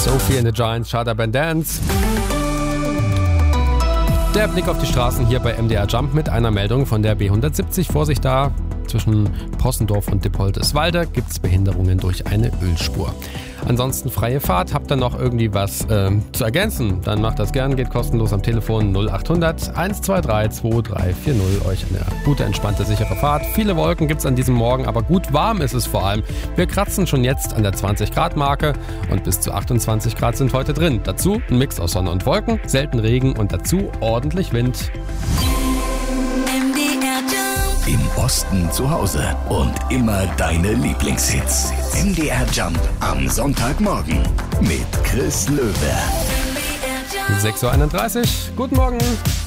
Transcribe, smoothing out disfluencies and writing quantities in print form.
Sophie and the Giants, Shut Up and Dance. Der Blick auf die Straßen hier bei MDR Jump mit einer Meldung von der B170. Vorsicht da, zwischen Possendorf und Dippoldeswalde gibt es Behinderungen durch eine Ölspur. Ansonsten freie Fahrt. Habt ihr noch irgendwie was zu ergänzen? Dann macht das gern, geht kostenlos am Telefon 0800 123 2340. Euch eine gute, entspannte, sichere Fahrt. Viele Wolken gibt es an diesem Morgen, aber gut warm ist es vor allem. Wir kratzen schon jetzt an der 20-Grad-Marke und bis zu 28 Grad sind heute drin. Dazu ein Mix aus Sonne und Wolken, selten Regen und dazu ordentlich Wind. Im Osten zu Hause und immer deine Lieblingshits. MDR Jump am Sonntagmorgen mit Chris Löwe. 6.31 Uhr. Guten Morgen.